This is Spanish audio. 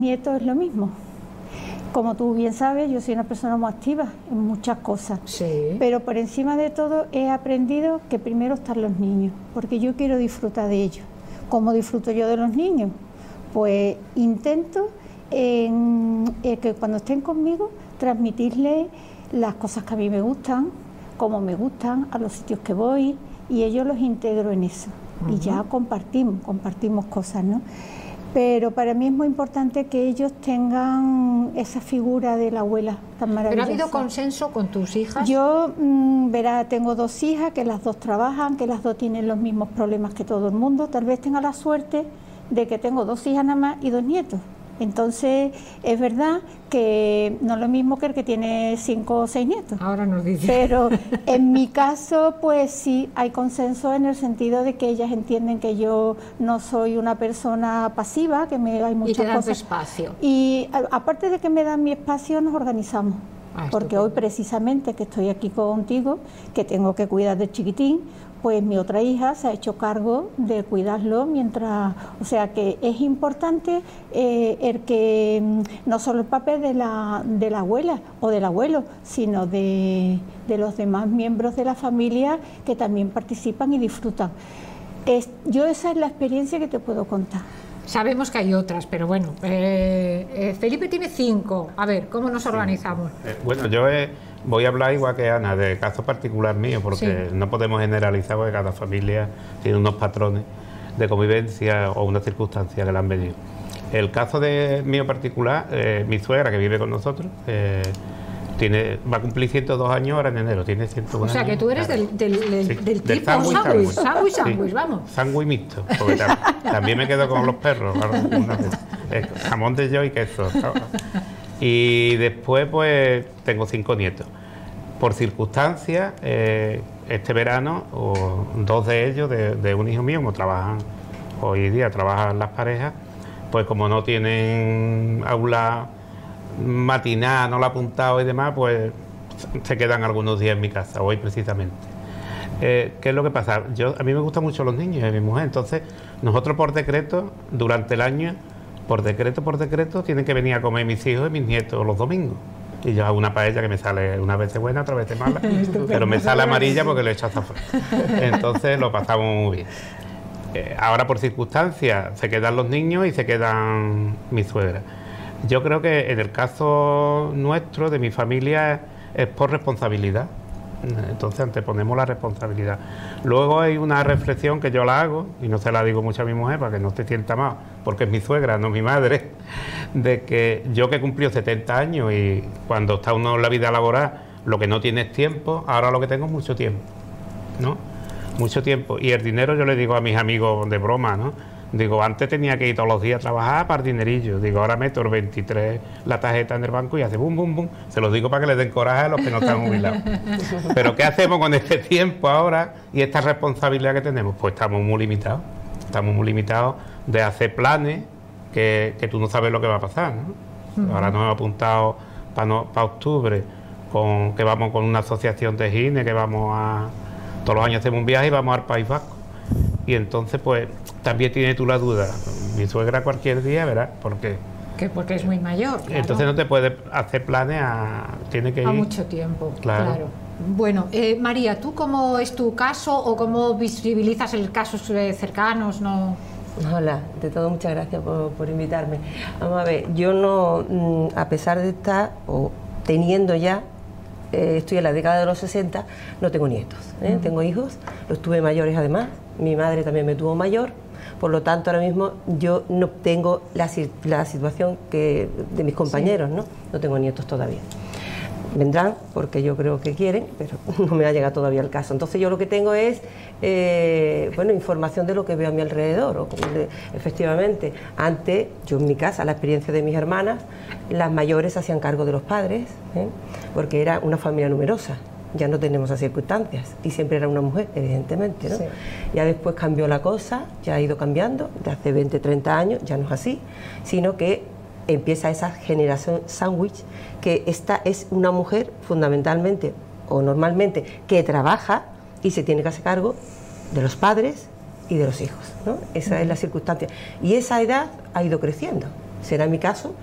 Nieto es lo mismo. Como tú bien sabes, yo soy una persona muy activa en muchas cosas, sí. Pero por encima de todo he aprendido que primero están los niños, porque yo quiero disfrutar de ellos. ¿Cómo disfruto yo de los niños? Pues intento que cuando estén conmigo transmitirles las cosas que a mí me gustan, cómo me gustan, a los sitios que voy, y ellos los integro en eso. Y ya compartimos cosas, ¿no? Pero para mí es muy importante que ellos tengan esa figura de la abuela tan maravillosa. ¿Pero ha habido consenso con tus hijas? Yo, verá, tengo 2 hijas, que las 2 trabajan, que las 2 tienen los mismos problemas que todo el mundo. Tal vez tenga la suerte de que tengo 2 hijas nada más y 2 nietos. Entonces, es verdad que no es lo mismo que el que tiene 5 o 6 nietos. Ahora nos dice. Pero en mi caso, pues sí, hay consenso en el sentido de que ellas entienden que yo no soy una persona pasiva, que hay muchas cosas. Y te dan tu espacio. Y aparte de que me dan mi espacio, nos organizamos. Porque estupendo. hoy precisamente que estoy aquí contigo, que tengo que cuidar del chiquitín, pues mi otra hija se ha hecho cargo de cuidarlo mientras, o sea que es importante el que no solo el papel de la abuela o del abuelo, sino de los demás miembros de la familia que también participan y disfrutan. Yo esa es la experiencia que te puedo contar. Sabemos que hay otras, pero bueno, Felipe tiene 5. A ver, ¿cómo nos organizamos? Bueno, yo voy a hablar igual que Ana, de caso particular mío, porque no podemos generalizar, porque cada familia tiene unos patrones de convivencia o una circunstancia que le han venido. El caso de mío particular, mi suegra, que vive con nosotros, va a cumplir 102 años ahora en enero, tiene 101 años. O sea, que tú eres del tipo sándwich, vamos. Sándwich mixto, porque también me quedo con los perros, jamón de yo y queso. Y después, pues, tengo 5 nietos. Por circunstancias, este verano, 2 de ellos, de un hijo mío, como trabajan hoy día, trabajan las parejas, pues como no tienen aula matinal, no lo ha apuntado y demás, pues se quedan algunos días en mi casa, hoy precisamente. ¿Qué es lo que pasa? A mí me gustan mucho los niños y mi mujer, entonces nosotros por decreto, durante el año, por decreto, tienen que venir a comer mis hijos y mis nietos los domingos. Y yo hago una paella que me sale una vez buena, otra vez mala, pero me sale amarilla porque le he hecho azafrán. Entonces lo pasamos muy bien. Ahora por circunstancias se quedan los niños y se quedan mi suegra. Yo creo que en el caso nuestro, de mi familia, es por responsabilidad. Entonces anteponemos la responsabilidad. Luego hay una reflexión que yo la hago, y no se la digo mucho a mi mujer para que no se sienta mal, porque es mi suegra, no mi madre, de que yo que he cumplido 70 años y cuando está uno en la vida laboral, lo que no tiene es tiempo, ahora lo que tengo es mucho tiempo, ¿no? Mucho tiempo. Y el dinero, yo le digo a mis amigos de broma, ¿no? Digo, antes tenía que ir todos los días a trabajar para el dinerillo. Digo, ahora meto el 23 la tarjeta en el banco y hace bum, bum, bum. Se los digo para que les den coraje a los que no están jubilados. Pero ¿qué hacemos con este tiempo ahora y esta responsabilidad que tenemos? Pues estamos muy limitados. Estamos muy limitados de hacer planes que tú no sabes lo que va a pasar, ¿no? Ahora nos hemos apuntado para octubre, que vamos con una asociación de gine, que vamos a... Todos los años hacemos un viaje y vamos al País Vasco. Y entonces, pues, también tienes tú la duda. Mi suegra cualquier día, ¿verdad? ¿Por qué? Porque es muy mayor. Claro. Entonces no te puedes hacer planes tiene que ir... A mucho tiempo, claro. Bueno, María, ¿tú cómo es tu caso o cómo visibilizas el caso cercanos? ¿No? Hola, de todo muchas gracias por invitarme. Vamos a ver, yo no, a pesar de estar o teniendo ya, estoy en la década de los 60, no tengo nietos, tengo hijos, los tuve mayores además, mi madre también me tuvo mayor, por lo tanto ahora mismo yo no tengo la situación de mis compañeros, ¿no? No tengo nietos todavía. Vendrán porque yo creo que quieren, pero no me ha llegado todavía el caso. Entonces yo lo que tengo es bueno, información de lo que veo a mi alrededor. Efectivamente, antes, yo en mi casa, la experiencia de mis hermanas, las mayores hacían cargo de los padres, porque era una familia numerosa. Ya no tenemos esas circunstancias y siempre era una mujer, evidentemente, ¿no? Sí. Ya después cambió la cosa, ya ha ido cambiando, de hace 20, 30 años ya no es así, sino que empieza esa generación sándwich, que esta es una mujer fundamentalmente o normalmente que trabaja y se tiene que hacer cargo de los padres y de los hijos, ¿no? Esa es la circunstancia. Y esa edad ha ido creciendo. será mi caso,